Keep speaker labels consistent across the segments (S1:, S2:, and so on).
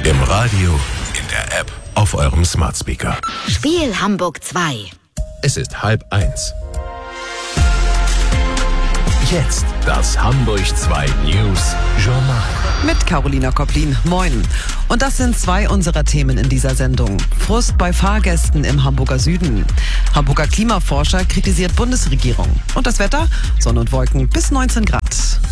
S1: Im Radio, in der App, auf eurem Smart Speaker.
S2: Spiel Hamburg 2.
S1: Es ist 12:30. Jetzt das Hamburg 2 News Journal.
S3: Mit Carolina Kopplin. Moin. Und das sind zwei unserer Themen in dieser Sendung. Frust bei Fahrgästen im Hamburger Süden. Hamburger Klimaforscher kritisiert Bundesregierung. Und das Wetter? Sonne und Wolken bis 19 Grad.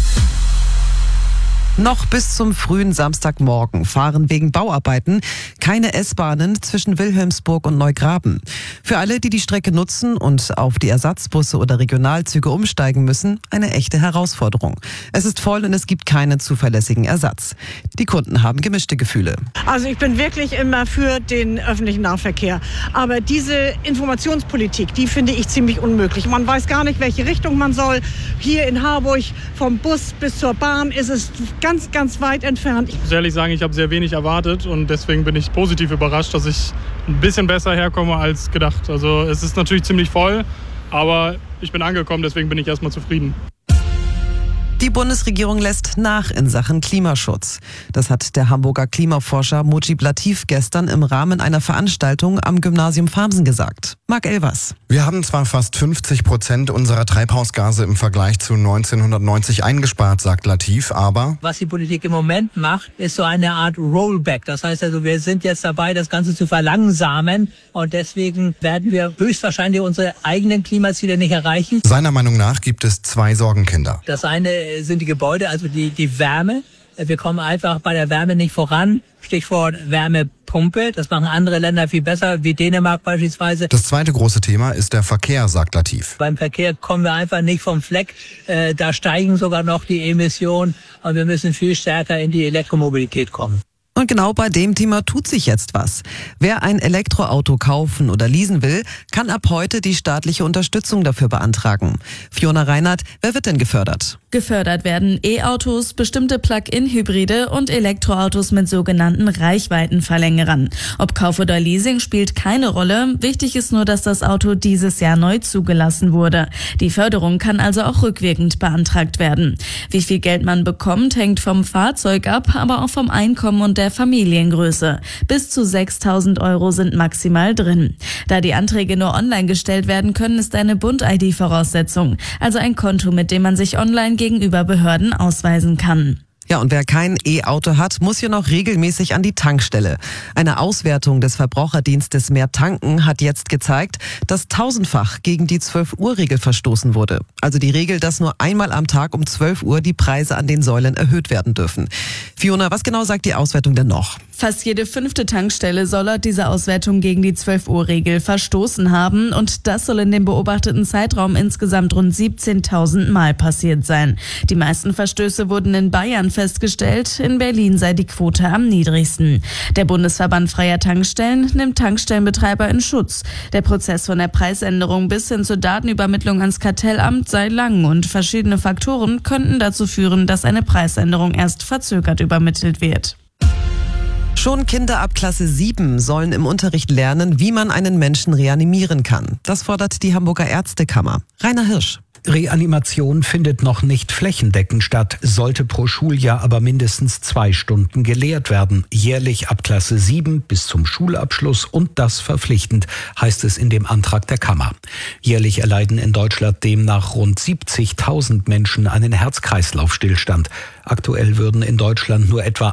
S3: Noch bis zum frühen Samstagmorgen fahren wegen Bauarbeiten keine S-Bahnen zwischen Wilhelmsburg und Neugraben. Für alle, die die Strecke nutzen und auf die Ersatzbusse oder Regionalzüge umsteigen müssen, eine echte Herausforderung. Es ist voll und es gibt keinen zuverlässigen Ersatz. Die Kunden haben gemischte Gefühle.
S4: Also ich bin wirklich immer für den öffentlichen Nahverkehr. Aber diese Informationspolitik, die finde ich ziemlich unmöglich. Man weiß gar nicht, welche Richtung man soll. Hier in Harburg vom Bus bis zur Bahn ist es ganz, ganz weit entfernt.
S5: Ich muss ehrlich sagen, ich habe sehr wenig erwartet und deswegen bin ich positiv überrascht, dass ich ein bisschen besser herkomme als gedacht. Also es ist natürlich ziemlich voll, aber ich bin angekommen, deswegen bin ich erstmal zufrieden.
S3: Die Bundesregierung lässt nach in Sachen Klimaschutz. Das hat der Hamburger Klimaforscher Mujib Latif gestern im Rahmen einer Veranstaltung am Gymnasium Farmsen gesagt. Marc Elvers.
S6: Wir haben zwar fast 50% unserer Treibhausgase im Vergleich zu 1990 eingespart, sagt Latif, aber...
S7: Was die Politik im Moment macht, ist so eine Art Rollback. Das heißt also, wir sind jetzt dabei, das Ganze zu verlangsamen und deswegen werden wir höchstwahrscheinlich unsere eigenen Klimaziele nicht erreichen.
S6: Seiner Meinung nach gibt es zwei Sorgenkinder.
S7: Das eine sind die Gebäude, also die Wärme. Wir kommen einfach bei der Wärme nicht voran. Stichwort Wärmepumpe. Das machen andere Länder viel besser, wie Dänemark beispielsweise.
S6: Das zweite große Thema ist der Verkehr, sagt Latif.
S7: Beim Verkehr kommen wir einfach nicht vom Fleck. Da steigen sogar noch die Emissionen und wir müssen viel stärker in die Elektromobilität kommen.
S3: Und genau bei dem Thema tut sich jetzt was. Wer ein Elektroauto kaufen oder leasen will, kann ab heute die staatliche Unterstützung dafür beantragen. Fiona Reinhardt, wer wird denn gefördert?
S8: Gefördert werden E-Autos, bestimmte Plug-in-Hybride und Elektroautos mit sogenannten Reichweitenverlängerern. Ob Kauf oder Leasing spielt keine Rolle. Wichtig ist nur, dass das Auto dieses Jahr neu zugelassen wurde. Die Förderung kann also auch rückwirkend beantragt werden. Wie viel Geld man bekommt, hängt vom Fahrzeug ab, aber auch vom Einkommen und der Familiengröße. Bis zu 6.000 € sind maximal drin. Da die Anträge nur online gestellt werden können, ist eine Bund-ID Voraussetzung. Also ein Konto, mit dem man sich online gegenüber Behörden ausweisen kann.
S3: Ja, und wer kein E-Auto hat, muss hier noch regelmäßig an die Tankstelle. Eine Auswertung des Verbraucherdienstes Mehr Tanken hat jetzt gezeigt, dass 1000-fach gegen die 12-Uhr-Regel verstoßen wurde. Also die Regel, dass nur einmal am Tag um 12 Uhr die Preise an den Säulen erhöht werden dürfen. Fiona, was genau sagt die Auswertung denn noch?
S8: Fast jede 5. Tankstelle soll laut dieser Auswertung gegen die 12-Uhr-Regel verstoßen haben und das soll in dem beobachteten Zeitraum insgesamt rund 17.000 Mal passiert sein. Die meisten Verstöße wurden in Bayern festgestellt, in Berlin sei die Quote am niedrigsten. Der Bundesverband freier Tankstellen nimmt Tankstellenbetreiber in Schutz. Der Prozess von der Preisänderung bis hin zur Datenübermittlung ans Kartellamt sei lang und verschiedene Faktoren könnten dazu führen, dass eine Preisänderung erst verzögert übermittelt wird.
S3: Schon Kinder ab Klasse 7 sollen im Unterricht lernen, wie man einen Menschen reanimieren kann. Das fordert die Hamburger Ärztekammer. Rainer Hirsch.
S9: Reanimation findet noch nicht flächendeckend statt, sollte pro Schuljahr aber mindestens 2 Stunden gelehrt werden. Jährlich ab Klasse 7 bis zum Schulabschluss und das verpflichtend, heißt es in dem Antrag der Kammer. Jährlich erleiden in Deutschland demnach rund 70.000 Menschen einen Herz-Kreislauf-Stillstand. Aktuell würden in Deutschland nur etwa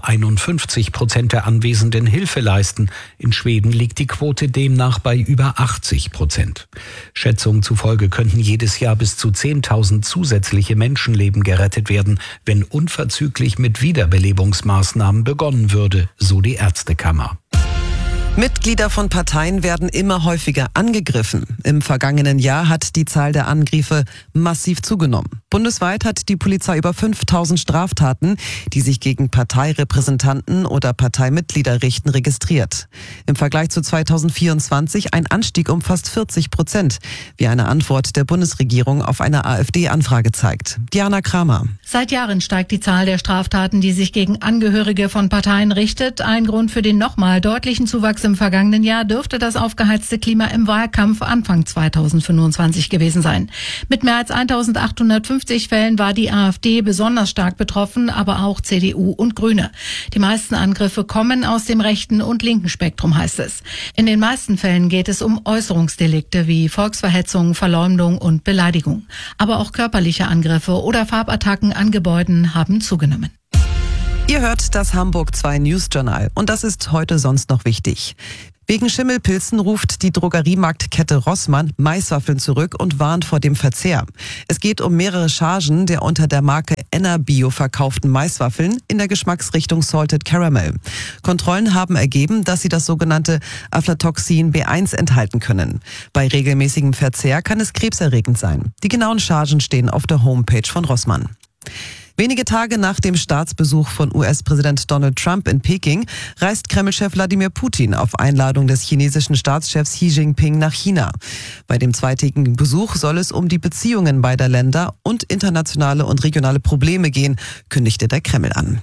S9: 51% der Anwesenden Hilfe leisten. In Schweden liegt die Quote demnach bei über 80%. Schätzungen zufolge könnten jedes Jahr bis zu 10.000 zusätzliche Menschenleben gerettet werden, wenn unverzüglich mit Wiederbelebungsmaßnahmen begonnen würde, so die Ärztekammer.
S3: Mitglieder von Parteien werden immer häufiger angegriffen. Im vergangenen Jahr hat die Zahl der Angriffe massiv zugenommen. Bundesweit hat die Polizei über 5.000 Straftaten, die sich gegen Parteirepräsentanten oder Parteimitglieder richten, registriert. Im Vergleich zu 2024 ein Anstieg um fast 40%, wie eine Antwort der Bundesregierung auf eine AfD-Anfrage zeigt. Diana Kramer.
S10: Seit Jahren steigt die Zahl der Straftaten, die sich gegen Angehörige von Parteien richtet. Ein Grund für den nochmal deutlichen Zuwachs Landtags im vergangenen Jahr dürfte das aufgeheizte Klima im Wahlkampf Anfang 2025 gewesen sein. Mit mehr als 1850 Fällen war die AfD besonders stark betroffen, aber auch CDU und Grüne. Die meisten Angriffe kommen aus dem rechten und linken Spektrum, heißt es. In den meisten Fällen geht es um Äußerungsdelikte wie Volksverhetzung, Verleumdung und Beleidigung. Aber auch körperliche Angriffe oder Farbattacken an Gebäuden haben zugenommen.
S3: Ihr hört das Hamburg 2 News Journal und das ist heute sonst noch wichtig. Wegen Schimmelpilzen ruft die Drogeriemarktkette Rossmann Maiswaffeln zurück und warnt vor dem Verzehr. Es geht um mehrere Chargen der unter der Marke Enerbio verkauften Maiswaffeln in der Geschmacksrichtung Salted Caramel. Kontrollen haben ergeben, dass sie das sogenannte Aflatoxin B1 enthalten können. Bei regelmäßigem Verzehr kann es krebserregend sein. Die genauen Chargen stehen auf der Homepage von Rossmann. Wenige Tage nach dem Staatsbesuch von US-Präsident Donald Trump in Peking reist Kreml-Chef Wladimir Putin auf Einladung des chinesischen Staatschefs Xi Jinping nach China. Bei dem zweitägigen Besuch soll es um die Beziehungen beider Länder und internationale und regionale Probleme gehen, kündigte der Kreml an.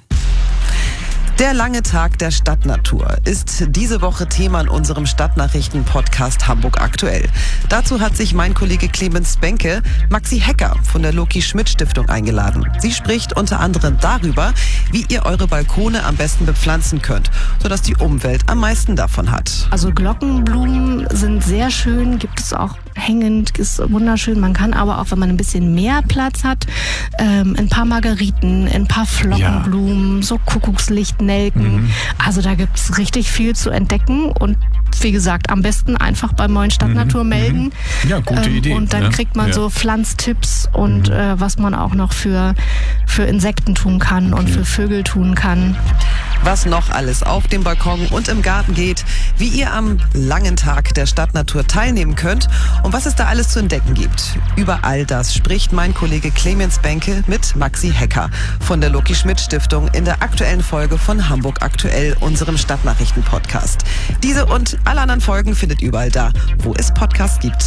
S3: Der lange Tag der Stadtnatur ist diese Woche Thema in unserem Stadtnachrichten-Podcast Hamburg aktuell. Dazu hat sich mein Kollege Clemens Benke Maxi Hecker von der Loki-Schmidt-Stiftung eingeladen. Sie spricht unter anderem darüber, wie ihr eure Balkone am besten bepflanzen könnt, sodass die Umwelt am meisten davon hat.
S11: Also Glockenblumen sind sehr schön, gibt es auch hängend, ist wunderschön. Man kann aber auch, wenn man ein bisschen mehr Platz hat, ein paar Margeriten, ein paar Flockenblumen, so Kuckuckslichtnelken. Also da gibt es richtig viel zu entdecken und wie gesagt, am besten einfach bei Moin Stadtnatur melden.
S1: Ja, gute Idee.
S11: Und dann kriegt man so Pflanztipps und was man auch noch für Insekten tun kann und für Vögel tun kann.
S3: Was noch alles auf dem Balkon und im Garten geht, wie ihr am langen Tag der Stadtnatur teilnehmen könnt und was es da alles zu entdecken gibt. Über all das spricht mein Kollege Clemens Benke mit Maxi Hecker von der Loki-Schmidt-Stiftung in der aktuellen Folge von Hamburg aktuell, unserem Stadtnachrichten-Podcast. Diese und alle anderen Folgen findet überall da, wo es Podcasts gibt.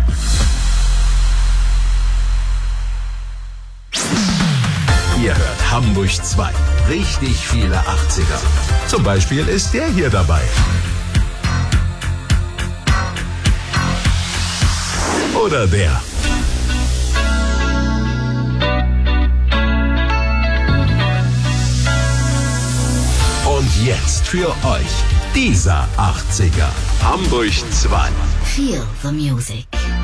S1: Ihr hört Hamburg 2. Richtig viele 80er. Zum Beispiel ist der hier dabei. Oder der. Und jetzt für euch dieser 80er. Hamburg 2.
S2: Feel the music.